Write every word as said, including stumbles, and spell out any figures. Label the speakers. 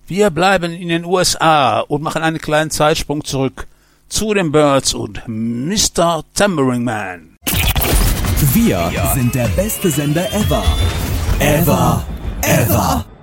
Speaker 1: Wir bleiben in den U S A und machen einen kleinen Zeitsprung zurück zu den Byrds und Mister Tambourine Man.
Speaker 2: Wir sind der beste Sender ever. Ever. Ever.